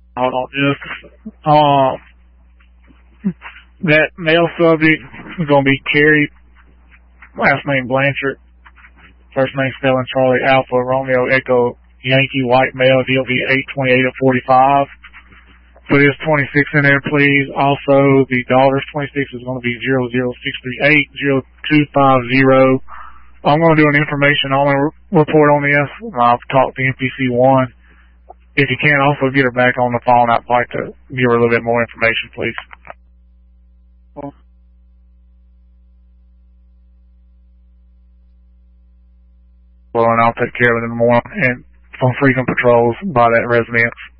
Hold on, just, that male subject is going to be Carrie, last name Blanchard, first name spelling Charlie Alpha Romeo Echo Yankee White male, DOV 828 of 45. Put his 26 in there, please. Also, the daughter's 26 is going to be 006380250. I'm going to do an information only report on this. I've talked to MPC1. If you can, also get her back on the phone, I'd like to give her a little bit more information, please. Well, and I'll take care of it in the morning and from frequent patrols by that residence.